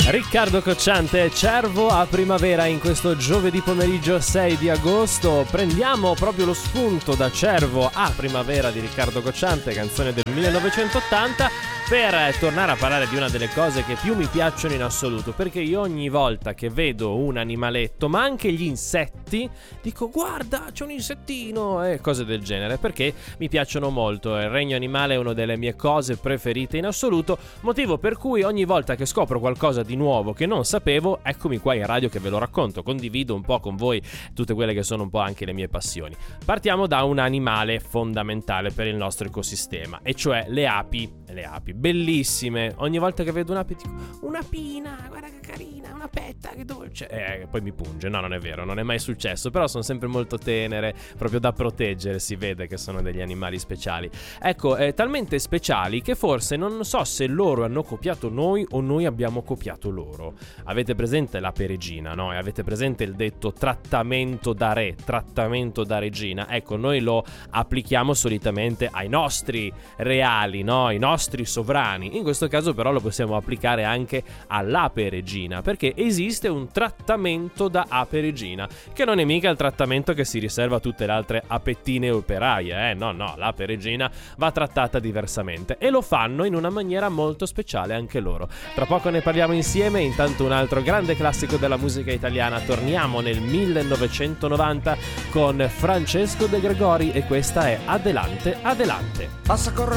Riccardo Cocciante, Cervo a primavera in questo giovedì pomeriggio 6 di agosto. Prendiamo proprio lo spunto da Cervo a primavera di Riccardo Cocciante, canzone del 1980, per tornare a parlare di una delle cose che più mi piacciono in assoluto, perché io ogni volta che vedo un animaletto, ma anche gli insetti, dico guarda c'è un insettino e cose del genere, perché mi piacciono molto. Il regno animale è una delle mie cose preferite in assoluto, motivo per cui ogni volta che scopro qualcosa di nuovo che non sapevo, eccomi qua in radio che ve lo racconto, condivido un po' con voi tutte quelle che sono un po' anche le mie passioni. Partiamo da un animale fondamentale per il nostro ecosistema, e cioè le api. Le api, bellissime. Ogni volta che vedo un'ape dico un'apina, guarda che carina, una petta, che dolce. Poi mi punge. No, non è vero, non è mai successo, però sono sempre molto tenere, proprio da proteggere. Si vede che sono degli animali speciali. Ecco, talmente speciali che forse non so se loro hanno copiato noi o noi abbiamo copiato loro. Avete presente l'ape regina, no? E avete presente il detto trattamento da re, trattamento da regina? Ecco, noi lo applichiamo solitamente ai nostri reali, no? I nostri sovrani. In questo caso però lo possiamo applicare anche all'ape regina, perché esiste un trattamento da ape regina, che non è mica il trattamento che si riserva a tutte le altre apettine operaie, no, l'ape regina va trattata diversamente, e lo fanno in una maniera molto speciale anche loro. Tra poco ne parliamo insieme. Intanto un altro grande classico della musica italiana, torniamo nel 1990 con Francesco De Gregori, e questa è Adelante Adelante. Passa